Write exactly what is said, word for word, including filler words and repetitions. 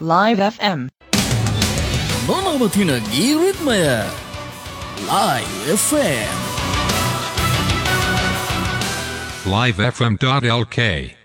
Live F M. Nona Matina Giritmaya Live F M. live f m dot l k